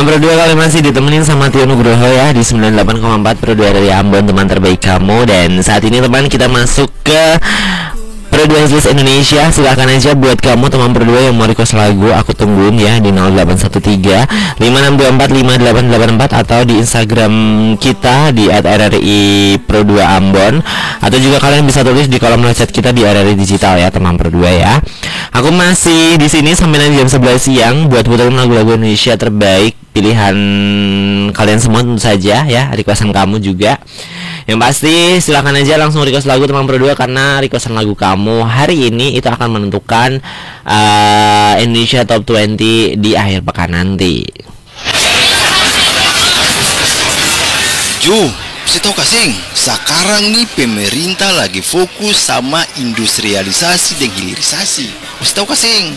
Teman Pro 2 kali masih ditemenin sama Tio Nugroho ya di 98,4 Pro 2 dari Ambon, teman terbaik kamu. Dan saat ini teman, kita masuk ke Pro 2 Series Indonesia. Silahkan aja buat kamu teman Pro 2 yang mau request lagu, aku tungguin ya di 0813 5624 5884 atau di Instagram kita di @rri Pro 2 Ambon, atau juga kalian bisa tulis di kolom chat kita di RRI Digital ya teman Pro 2 ya. Aku masih di sini sampai nanti jam 11 siang buat puterin lagu-lagu Indonesia terbaik pilihan kalian semua tentu saja ya, requestan kamu juga. Yang pasti silahkan aja langsung request lagu teman Pro 2, karena requestan lagu kamu hari ini itu akan menentukan Indonesia Top 20 di akhir pekan nanti. Jo, saya tahu kasing, sekarang nih pemerintah lagi fokus sama industrialisasi dan hilirisasi. Saya tahu kasing.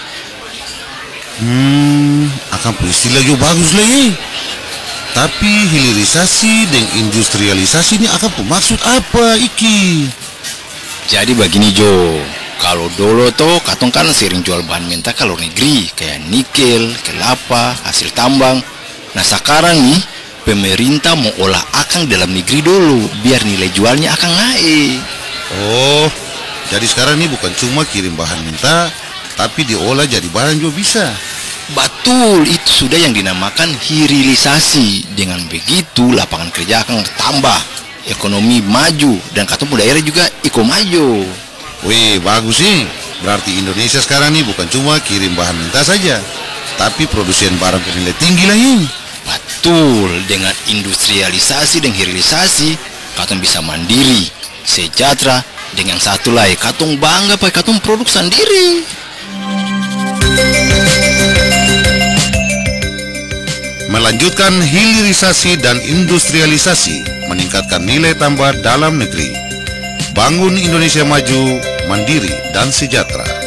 Akan istilah jo bagus lagi. Tapi hilirisasi dan industrialisasi ini akan maksud apa iki? Jadi begini Jo, kalau dulu tuh katong kan sering jual bahan mentah ke luar negeri, kayak nikel, kelapa, hasil tambang. Nah sekarang nih pemerintah mau olah akang dalam negeri dulu, biar nilai jualnya akan naik. Oh, jadi sekarang ini bukan cuma kirim bahan mentah, tapi diolah jadi barang juga bisa. Betul, itu sudah yang dinamakan hilirisasi. Dengan begitu lapangan kerja akan bertambah, ekonomi maju, dan katong daerah juga iko maju. Wih, bagus sih. Berarti Indonesia sekarang ini bukan cuma kirim bahan mentah saja, tapi produsen barang bernilai tinggi lah ini. Betul, dengan industrialisasi dan hilirisasi katong bisa mandiri, sejahtera. Dengan satu lagi, katong bangga pakai katong produk sendiri. Melanjutkan hilirisasi dan industrialisasi, meningkatkan nilai tambah dalam negeri. Bangun Indonesia maju, mandiri dan sejahtera.